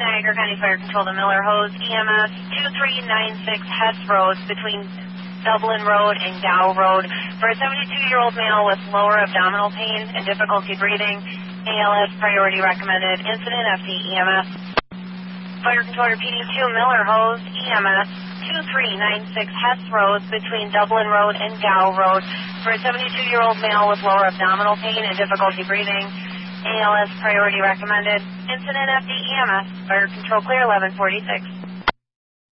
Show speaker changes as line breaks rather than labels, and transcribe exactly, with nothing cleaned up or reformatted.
Niagara County Fire Control to Miller Hose, E M S two three nine six Hess Road between Dublin Road and Gow Road for a seventy-two-year-old male with lower abdominal pain and difficulty breathing. A L S priority recommended. Incident F D E M S. Fire Control repeating to Miller Hose, E M S two three nine six Hess Road between Dublin Road and Gow Road for a seventy-two-year-old male with lower abdominal pain and difficulty breathing. A L S priority recommended. Incident F D E M S. Fire Control clear eleven forty-six.